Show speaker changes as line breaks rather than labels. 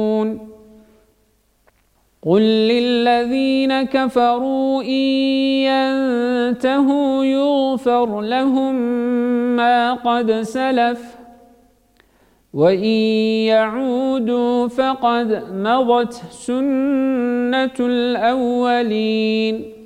قل للذين كفروا إن ينتهوا يغفر لهم ما قد سلف وإن يعودوا فقد مضت سنة الأولين